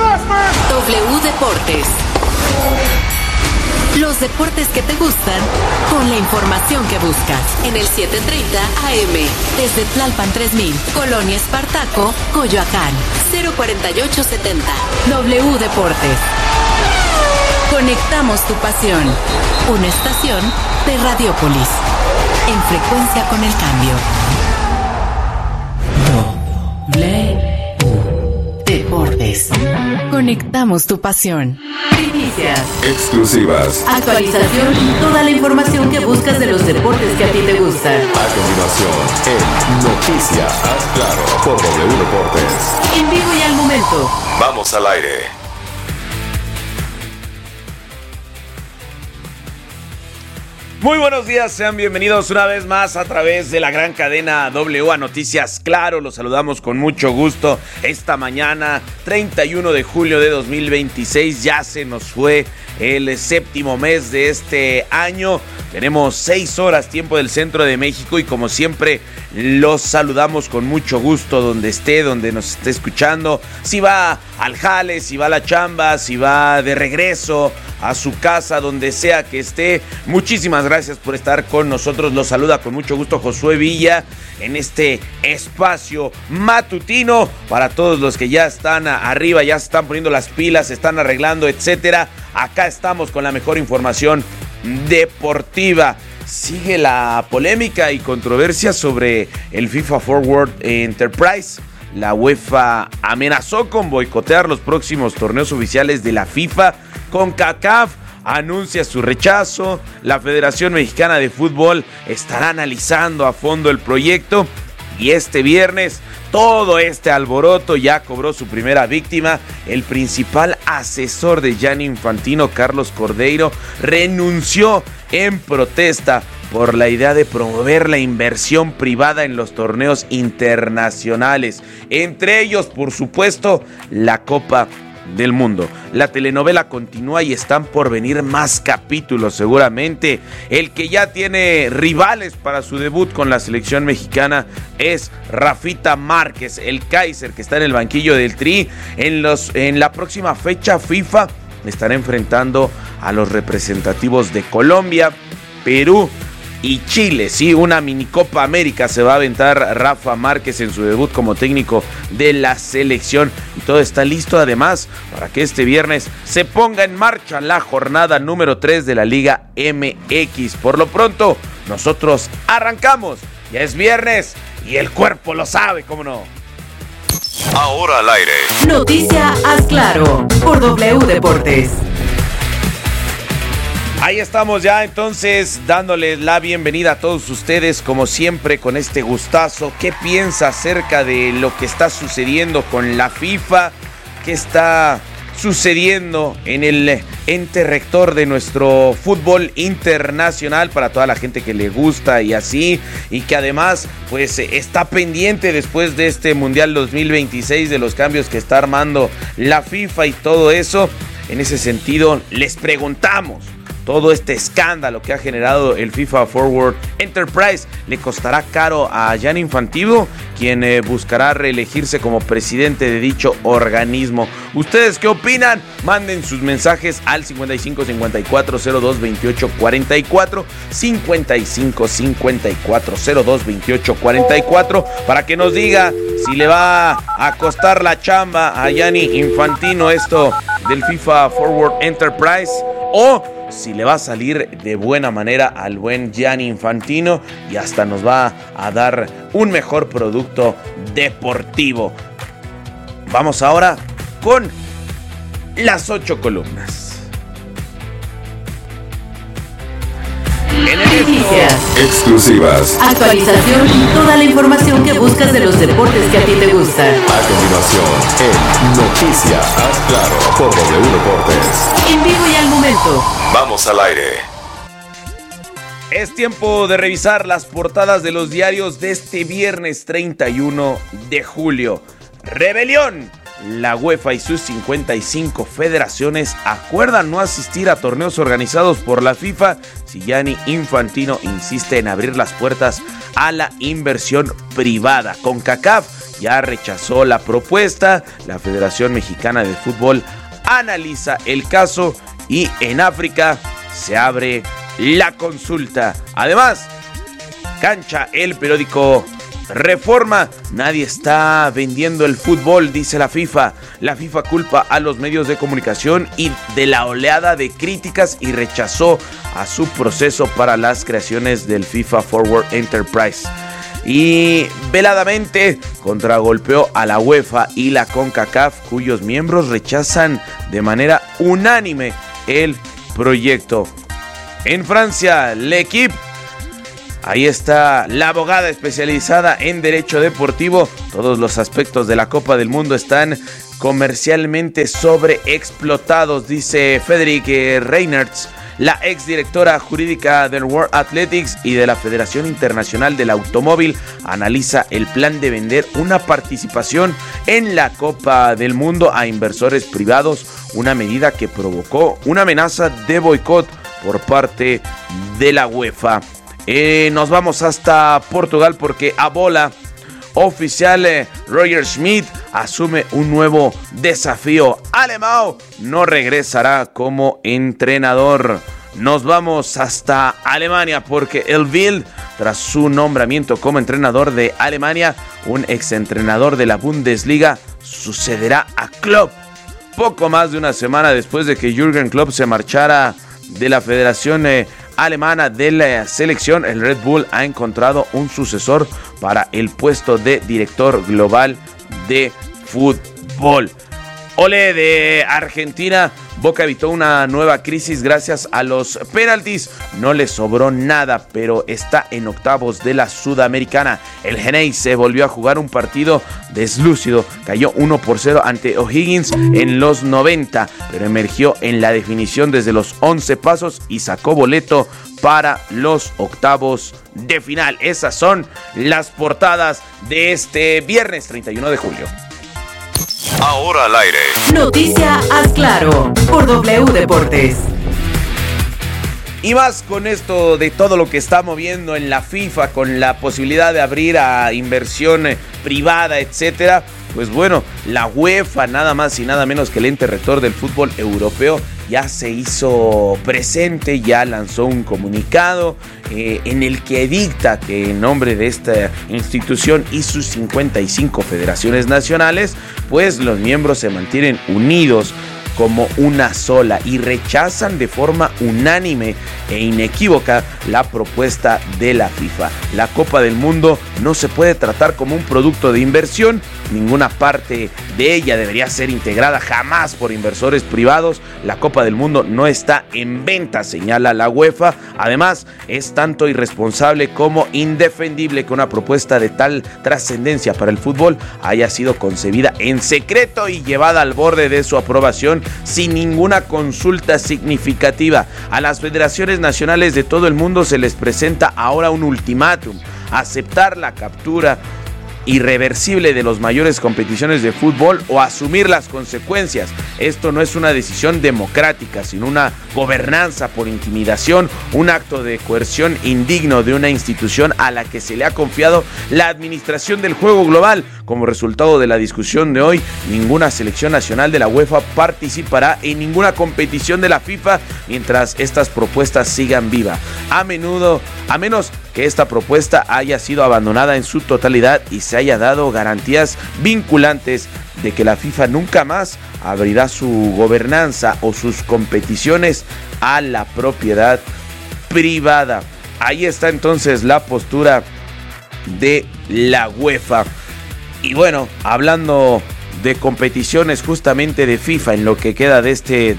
W Deportes. Los deportes que te gustan con la información que buscas en el 730 AM desde Tlalpan 3000, Colonia Espartaco, Coyoacán, 04870. W Deportes. Conectamos tu pasión. Una estación de Radiopolis. En frecuencia con el cambio. W Deportes. Conectamos tu pasión. Primicias. Exclusivas. Actualización y toda la información que buscas de los deportes que a ti te gustan. A continuación, en Noticias Haz Claro por W Deportes. En vivo y al momento. Vamos al aire. Muy buenos días, sean bienvenidos una vez más a través de la gran cadena W a Noticias Claro. Los saludamos con mucho gusto esta mañana, 31 de julio de 2026. Ya se nos fue el séptimo mes de este año. Tenemos 6 horas tiempo del centro de México y como siempre los saludamos con mucho gusto donde esté, donde nos esté escuchando. Si va al jale, si va a la chamba, si va de regreso a su casa, donde sea que esté. Muchísimas gracias por estar con nosotros. Los saluda con mucho gusto Josué Villa en este espacio matutino para todos los que ya están arriba, ya se están poniendo las pilas, se están arreglando, etcétera. Acá estamos con la mejor información deportiva. Sigue la polémica y controversia sobre el FIFA Forward Enterprise. La UEFA amenazó con boicotear los próximos torneos oficiales de la FIFA. CONCACAF anuncia su rechazo. La Federación Mexicana de Fútbol estará analizando a fondo el proyecto. Y este viernes todo este alboroto ya cobró su primera víctima. El principal asesor de Gianni Infantino, Carlos Cordeiro, renunció en protesta por la idea de promover la inversión privada en los torneos internacionales. Entre ellos, por supuesto, la Copa del Mundo. La telenovela continúa y están por venir más capítulos seguramente. El que ya tiene rivales para su debut con la selección mexicana es Rafita Márquez, el Kaiser, que está en el banquillo del Tri. En la próxima fecha FIFA estará enfrentando a los representativos de Colombia, Perú y Chile. Sí, una mini Copa América se va a aventar Rafa Márquez en su debut como técnico de la selección. Y todo está listo además para que este viernes se ponga en marcha la jornada número 3 de la Liga MX. Por lo pronto, nosotros arrancamos. Ya es viernes y el cuerpo lo sabe, ¿cómo no? Ahora al aire. Noticia Haz Claro por W Deportes. Ahí estamos ya entonces dándoles la bienvenida a todos ustedes como siempre con este gustazo. ¿Qué piensa acerca de lo que está sucediendo con la FIFA? ¿Qué está sucediendo en el ente rector de nuestro fútbol internacional para toda la gente que le gusta y así? Y que además pues está pendiente después de este Mundial 2026 de los cambios que está armando la FIFA y todo eso. En ese sentido les preguntamos: todo este escándalo que ha generado el FIFA Forward Enterprise le costará caro a Gianni Infantino, quien buscará reelegirse como presidente de dicho organismo. ¿Ustedes qué opinan? Manden sus mensajes al 55 54 02 28 44, 55 54 02 28 44, para que nos diga si le va a costar la chamba a Gianni Infantino esto del FIFA Forward Enterprise, o si le va a salir de buena manera al buen Gianni Infantino y hasta nos va a dar un mejor producto deportivo. Vamos ahora con las 8 columnas. Noticias, Exclusivas. actualización y toda la información que buscas de los deportes que a ti te gustan. A continuación, en Noticias Haz Claro por W Deportes. En vivo y al momento. Vamos al aire. Es tiempo de revisar las portadas de los diarios de este viernes 31 de julio. Rebelión. La UEFA y sus 55 federaciones acuerdan no asistir a torneos organizados por la FIFA si Gianni Infantino insiste en abrir las puertas a la inversión privada. CONCACAF ya rechazó la propuesta. La Federación Mexicana de Fútbol analiza el caso y en África se abre la consulta. Además, cancha el periódico Reforma. Nadie está vendiendo el fútbol, dice la FIFA. La FIFA culpa a los medios de comunicación y de la oleada de críticas y rechazó a su proceso para las creaciones del FIFA Forward Enterprise. Y veladamente contragolpeó a la UEFA y la CONCACAF, cuyos miembros rechazan de manera unánime el proyecto. En Francia, L'Équipe. Ahí está la abogada especializada en derecho deportivo. Todos los aspectos de la Copa del Mundo están comercialmente sobreexplotados, dice Frédéric Reynaerts, la exdirectora jurídica del World Athletics y de la Federación Internacional del Automóvil. Analiza el plan de vender una participación en la Copa del Mundo a inversores privados, una medida que provocó una amenaza de boicot por parte de la UEFA. Nos vamos hasta Portugal porque a bola oficial Roger Schmidt asume un nuevo desafío. Alemão no regresará como entrenador. Nos vamos hasta Alemania porque el Bild, tras su nombramiento como entrenador de Alemania, un exentrenador de la Bundesliga, sucederá a Klopp. Poco más de una semana después de que Jürgen Klopp se marchara de la Federación Alemana de la selección, el Red Bull ha encontrado un sucesor para el puesto de director global de fútbol. Ole de Argentina, Boca evitó una nueva crisis gracias a los penaltis. No le sobró nada, pero está en octavos de la Sudamericana. El Xeneize se volvió a jugar un partido deslúcido. Cayó 1-0 ante O'Higgins en los 90, pero emergió en la definición desde los 11 pasos y sacó boleto para los octavos de final. Esas son las portadas de este viernes 31 de julio. Ahora al aire. Noticia Haz Claro por W Deportes. Y más con esto de todo lo que está moviendo en la FIFA, con la posibilidad de abrir a inversión privada, etcétera. Pues bueno, la UEFA, nada más y nada menos que el ente rector del fútbol europeo, ya se hizo presente, ya lanzó un comunicado en el que dicta que en nombre de esta institución y sus 55 federaciones nacionales, pues los miembros se mantienen unidos como una sola y rechazan de forma unánime e inequívoca la propuesta de la FIFA. La Copa del Mundo no se puede tratar como un producto de inversión. Ninguna parte de ella debería ser integrada jamás por inversores privados. La Copa del Mundo no está en venta, señala la UEFA. Además, es tanto irresponsable como indefendible que una propuesta de tal trascendencia para el fútbol haya sido concebida en secreto y llevada al borde de su aprobación sin ninguna consulta significativa. A las federaciones nacionales de todo el mundo se les presenta ahora un ultimátum: aceptar la captura irreversible de las mayores competiciones de fútbol o asumir las consecuencias. Esto no es una decisión democrática, sino una gobernanza por intimidación, un acto de coerción indigno de una institución a la que se le ha confiado la administración del juego global. Como resultado de la discusión de hoy, ninguna selección nacional de la UEFA participará en ninguna competición de la FIFA mientras estas propuestas sigan vivas. A menos que esta propuesta haya sido abandonada en su totalidad y se haya dado garantías vinculantes de que la FIFA nunca más abrirá su gobernanza o sus competiciones a la propiedad privada. Ahí está entonces la postura de la UEFA. Y bueno, hablando de competiciones justamente de FIFA en lo que queda de este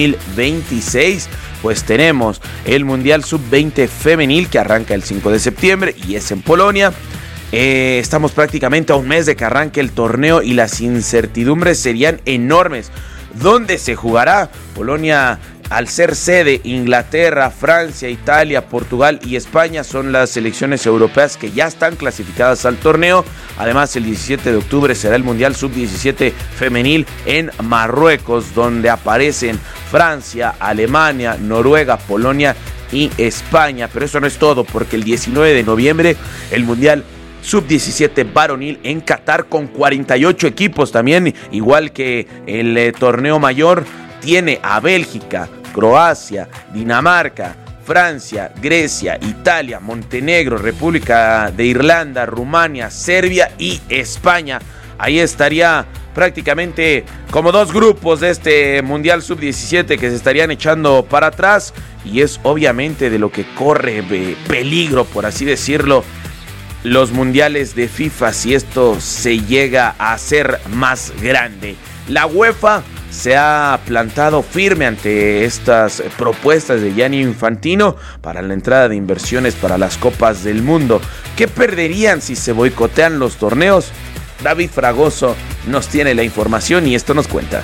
2026, pues tenemos el Mundial Sub-20 femenil que arranca el 5 de septiembre y es en Polonia. Estamos prácticamente a un mes de que arranque el torneo y las incertidumbres serían enormes. ¿Dónde se jugará? Polonia, al ser sede, Inglaterra, Francia, Italia, Portugal y España son las selecciones europeas que ya están clasificadas al torneo. Además, el 17 de octubre será el Mundial Sub-17 femenil en Marruecos, donde aparecen Francia, Alemania, Noruega, Polonia y España. Pero eso no es todo, porque el 19 de noviembre el Mundial Sub-17 varonil en Qatar con 48 equipos también, igual que el torneo mayor. Tiene a Bélgica, Croacia, Dinamarca, Francia, Grecia, Italia, Montenegro, República de Irlanda, Rumania, Serbia y España. Ahí estaría prácticamente como dos grupos de este Mundial Sub-17 que se estarían echando para atrás, y es obviamente de lo que corre peligro, por así decirlo, los mundiales de FIFA si esto se llega a hacer más grande. La UEFA se ha plantado firme ante estas propuestas de Gianni Infantino para la entrada de inversiones para las Copas del Mundo. ¿Qué perderían si se boicotean los torneos? David Fragoso nos tiene la información y esto nos cuenta.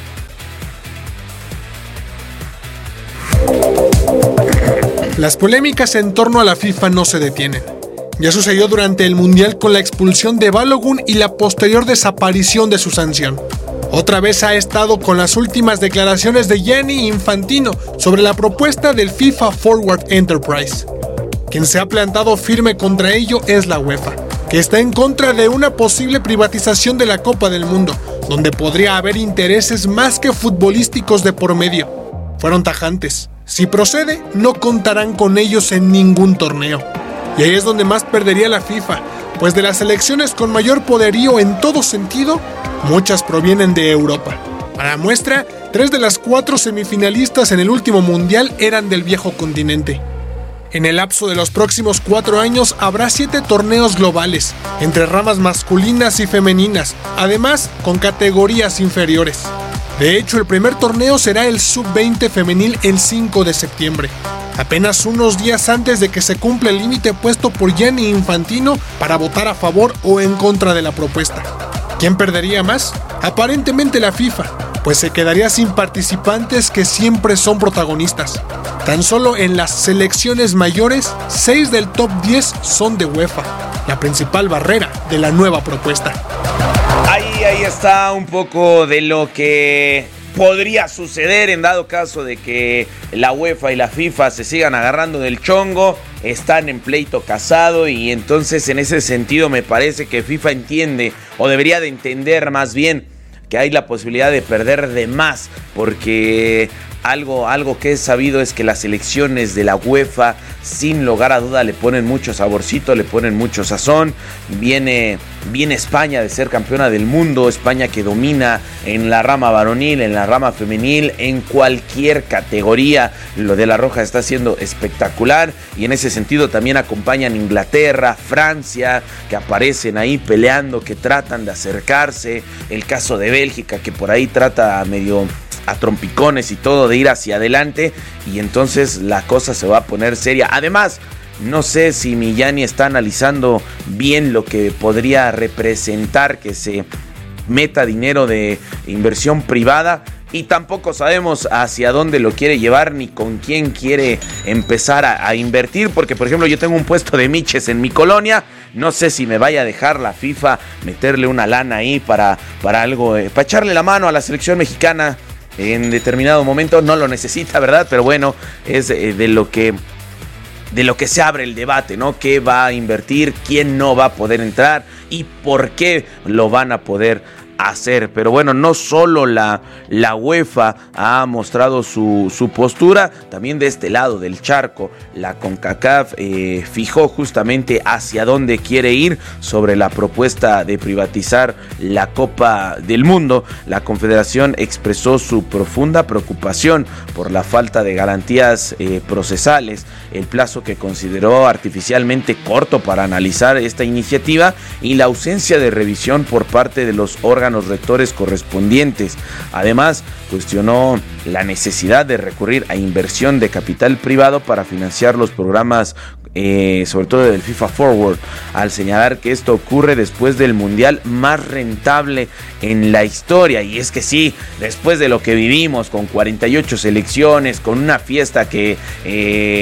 Las polémicas en torno a la FIFA no se detienen. Ya sucedió durante el Mundial con la expulsión de Balogun y la posterior desaparición de su sanción. Otra vez ha estado con las últimas declaraciones de Gianni Infantino sobre la propuesta del FIFA Forward Enterprise. Quien se ha plantado firme contra ello es la UEFA, que está en contra de una posible privatización de la Copa del Mundo, donde podría haber intereses más que futbolísticos de por medio. Fueron tajantes. Si procede, no contarán con ellos en ningún torneo. Y ahí es donde más perdería la FIFA, pues de las selecciones con mayor poderío en todo sentido, muchas provienen de Europa. Para muestra, 3 de las 4 semifinalistas en el último mundial eran del viejo continente. En el lapso de los próximos 4 años habrá 7 torneos globales, entre ramas masculinas y femeninas, además con categorías inferiores. De hecho, el primer torneo será el Sub-20 femenil el 5 de septiembre, apenas unos días antes de que se cumpla el límite puesto por Gianni Infantino para votar a favor o en contra de la propuesta. ¿Quién perdería más? Aparentemente la FIFA, pues se quedaría sin participantes que siempre son protagonistas. Tan solo en las selecciones mayores, 6 del top 10 son de UEFA, la principal barrera de la nueva propuesta. Ahí está un poco de lo que podría suceder en dado caso de que la UEFA y la FIFA se sigan agarrando del chongo. Están en pleito casado y entonces en ese sentido me parece que FIFA entiende, o debería de entender más bien, que hay la posibilidad de perder de más, porque algo que es sabido es que las selecciones de la UEFA sin lugar a duda le ponen mucho saborcito, le ponen mucho sazón. Viene España de ser campeona del mundo, España que domina en la rama varonil, en la rama femenil, en cualquier categoría. Lo de la Roja está siendo espectacular y en ese sentido también acompañan Inglaterra, Francia, que aparecen ahí peleando, que tratan de acercarse. El caso de Bélgica, que por ahí trata medio a trompicones y todo de ir hacia adelante, y entonces la cosa se va a poner seria. Además, no sé si Gianni está analizando bien lo que podría representar que se meta dinero de inversión privada, y tampoco sabemos hacia dónde lo quiere llevar ni con quién quiere empezar a invertir, porque por ejemplo yo tengo un puesto de miches en mi colonia. No sé si me vaya a dejar la FIFA meterle una lana ahí para algo, para echarle la mano a la selección mexicana en determinado momento. No lo necesita, ¿verdad? Pero bueno, es de lo que se abre el debate, ¿no? ¿Qué va a invertir? ¿Quién no va a poder entrar? ¿Y por qué lo van a poder hacer? Pero bueno, no solo la UEFA ha mostrado su postura, también de este lado del charco, la CONCACAF fijó justamente hacia dónde quiere ir sobre la propuesta de privatizar la Copa del Mundo. La Confederación expresó su profunda preocupación por la falta de garantías procesales, el plazo que consideró artificialmente corto para analizar esta iniciativa y la ausencia de revisión por parte de los órganos rectores correspondientes. Además, cuestionó la necesidad de recurrir a inversión de capital privado para financiar los programas, sobre todo del FIFA Forward, al señalar que esto ocurre después del mundial más rentable en la historia. Y es que sí, después de lo que vivimos con 48 selecciones, con una fiesta que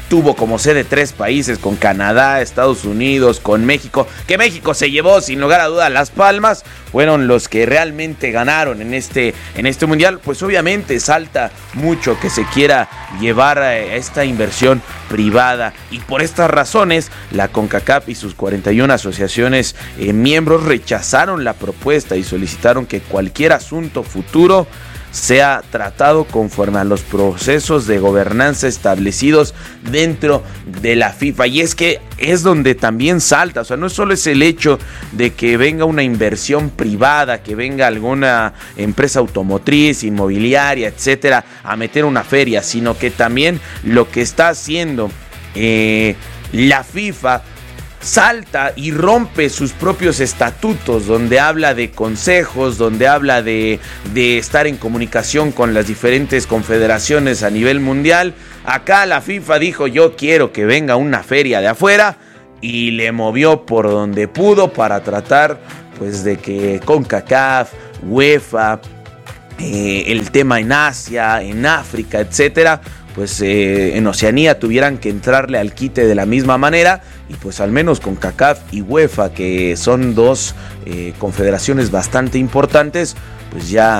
tuvo como sede 3 países, con Canadá, Estados Unidos, con México, que México se llevó sin lugar a duda las palmas, fueron los que realmente ganaron en este mundial. Pues obviamente salta mucho que se quiera llevar a esta inversión privada, y por estas razones la CONCACAF y sus 41 asociaciones miembros rechazaron la propuesta y solicitaron que cualquier asunto futuro sea tratado conforme a los procesos de gobernanza establecidos dentro de la FIFA. Y es que es donde también salta, o sea, no solo es el hecho de que venga una inversión privada, que venga alguna empresa automotriz, inmobiliaria, etcétera, a meter una feria, sino que también lo que está haciendo la FIFA salta y rompe sus propios estatutos, donde habla de consejos, donde habla de estar en comunicación con las diferentes confederaciones a nivel mundial. Acá la FIFA dijo: yo quiero que venga una feria de afuera, y le movió por donde pudo para tratar pues de que CONCACAF, UEFA, el tema en Asia, en África, etcétera, pues en Oceanía tuvieran que entrarle al quite de la misma manera. Y pues al menos CONCACAF y UEFA, que son dos confederaciones bastante importantes, pues ya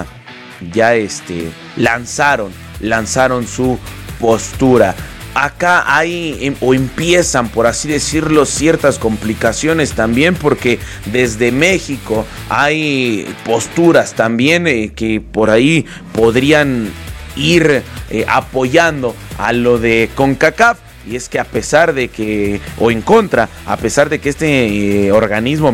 lanzaron su postura. Acá hay o empiezan, por así decirlo, ciertas complicaciones también, porque desde México hay posturas también que por ahí podrían ir apoyando a lo de CONCACAF. Y es que a pesar de que este organismo